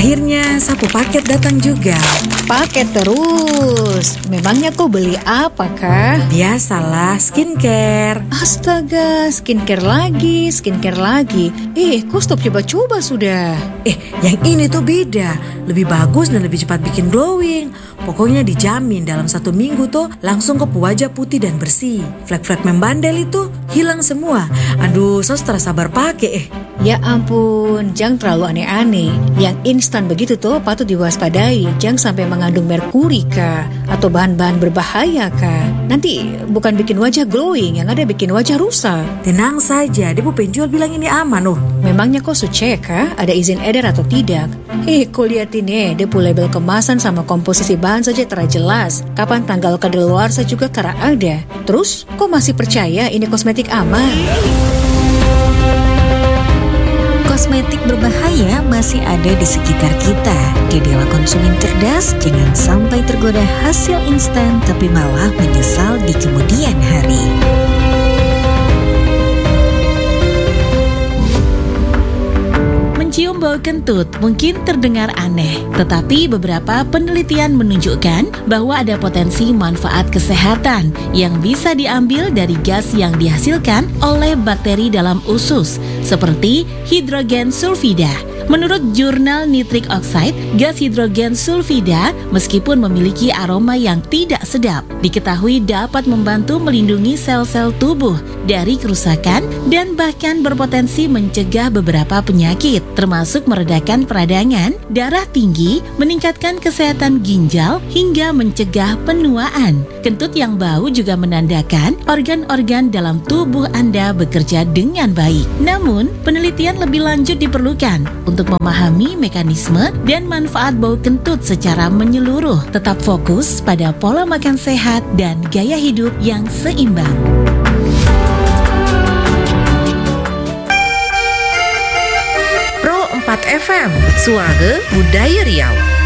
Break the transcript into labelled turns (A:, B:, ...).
A: Akhirnya sapu paket datang juga.
B: Paket terus. Memangnya kau beli apa, Kak?
A: Biasalah, skincare.
B: Astaga, skincare lagi. Kau stop coba-coba sudah.
A: Yang ini tuh beda. Lebih bagus dan lebih cepat bikin glowing. Pokoknya dijamin dalam 1 minggu tuh langsung ke wajah putih dan bersih. Flek-flek membandel itu hilang semua. Aduh, sos tak sabar pakai.
B: Ya ampun, jangan terlalu aneh-aneh. Yang instan begitu tuh patut diwaspadai. Jangan sampai mengandung merkuri, Kak. Atau bahan-bahan berbahaya, Kak. Nanti bukan bikin wajah glowing, yang ada bikin wajah rusak.
A: Tenang saja, dia penjual bilang ini aman.
B: Memangnya kau cek, Kak? Ada izin edar atau tidak? Kau lihat ini, dia label kemasan sama komposisi bahan saja tera jelas. Kapan tanggal kadaluarsa juga tera ada. Terus, kau masih percaya ini kosmetik aman?
C: Kosmetik berbahaya masih ada di sekitar kita. Jadilah konsumen cerdas, jangan sampai tergoda hasil instan tapi malah menyesal di kemudian hari.
D: Mencium bau kentut mungkin terdengar aneh, tetapi beberapa penelitian menunjukkan bahwa ada potensi manfaat kesehatan yang bisa diambil dari gas yang dihasilkan oleh bakteri dalam usus, seperti hidrogen sulfida. Menurut jurnal Nitric Oxide, gas hidrogen sulfida meskipun memiliki aroma yang tidak sedap, diketahui dapat membantu melindungi sel-sel tubuh dari kerusakan dan bahkan berpotensi mencegah beberapa penyakit, termasuk meredakan peradangan, darah tinggi, meningkatkan kesehatan ginjal, hingga mencegah penuaan. Kentut yang bau juga menandakan organ-organ dalam tubuh Anda bekerja dengan baik. Namun, penelitian lebih lanjut diperlukan untuk memahami mekanisme dan manfaat bau kentut secara menyeluruh. Tetap fokus pada pola makan sehat dan gaya hidup yang seimbang.
E: Pro 4 FM, Suara Budaya Riau.